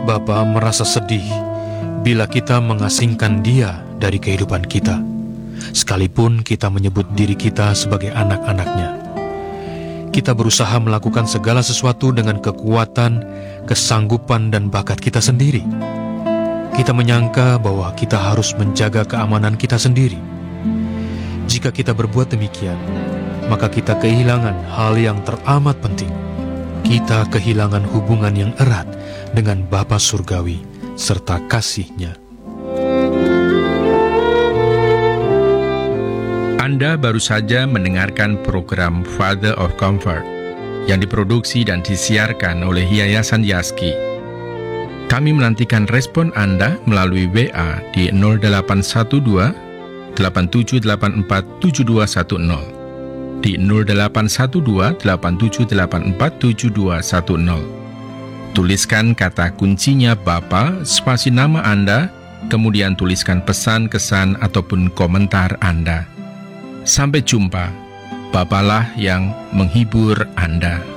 Bapa merasa sedih bila kita mengasingkan Dia dari kehidupan kita, sekalipun kita menyebut diri kita sebagai anak-anaknya. Kita berusaha melakukan segala sesuatu dengan kekuatan, kesanggupan, dan bakat kita sendiri. Kita menyangka bahwa kita harus menjaga keamanan kita sendiri. Jika kita berbuat demikian, maka kita kehilangan hal yang teramat penting. Kita kehilangan hubungan yang erat dengan Bapa Surgawi serta kasih-Nya. Anda baru saja mendengarkan program Father of Comfort yang diproduksi dan disiarkan oleh Yayasan Yaski. Kami menantikan respon Anda melalui WA di 0812 8784 7210. Di 0812-8784-7210. Tuliskan kata kuncinya Bapa, spasi nama Anda, kemudian tuliskan pesan, kesan, ataupun komentar Anda. Sampai jumpa, Bapalah yang menghibur Anda.